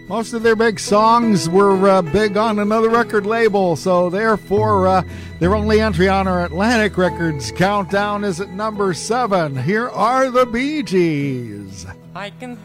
Most of their big songs were big on another record label, so therefore their only entry on our Atlantic Records countdown is at number 7. Here are the Bee Gees. I can